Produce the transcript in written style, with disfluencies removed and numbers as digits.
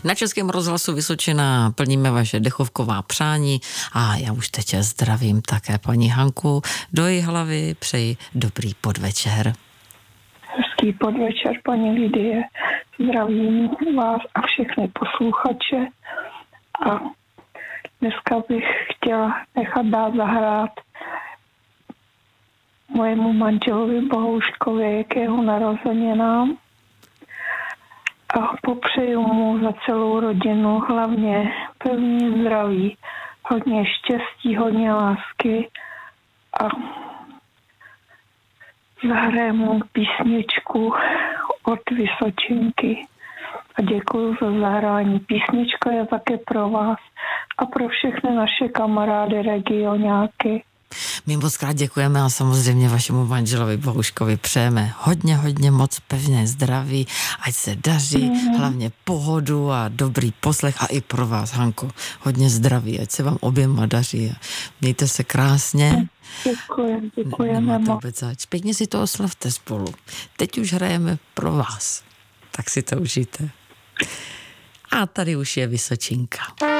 Na Českém rozhlasu Vysočina plníme vaše dechovková přání a já už teď zdravím také paní Hanku do Jihlavy, přeji dobrý podvečer. Hezký podvečer, paní Lidie. Zdravím vás a všechny posluchače. A dneska bych chtěla nechat dát zahrát mojemu manželovi Bohouškovi k jeho narozeninám. A popřeju mu za celou rodinu hlavně pevné zdraví, hodně štěstí, hodně lásky a zahraje mu písničku od Vysočinky. A děkuji za zahrání. Písnička je také pro vás a pro všechny naše kamarády regionáky. My moc krát děkujeme a samozřejmě vašemu manželovi Bohuškovi přejeme hodně moc pevné zdraví, ať se daří, hlavně pohodu a dobrý poslech a i pro vás, Hanko, hodně zdraví, ať se vám oběma daří a mějte se krásně. Děkujeme. Pěkně si to oslavte spolu. Teď už hrajeme pro vás, tak si to užijte. A tady už je Vysočinka.